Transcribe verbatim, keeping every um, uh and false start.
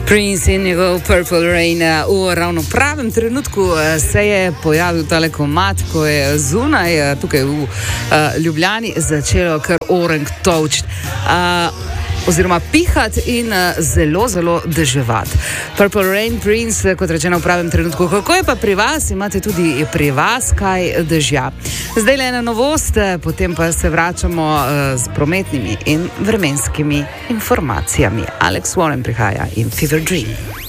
Prince in njegov Purple Rain. V ravno pravem trenutku se je pojavil tale komad, ko je zunaj, tukaj v uh, Ljubljani, začelo kar orang točt. Uh, oziroma pihati in uh, zelo, zelo deževati. Purple Rain, Prince, kot rečeno v pravem trenutku. Kako je pa pri vas? Imate tudi pri vas kaj dežja? Zdaj le ena novost, potem pa se vračamo uh, z prometnimi in vremenskimi informacijami. Alex Warren prihaja in Fever Dream.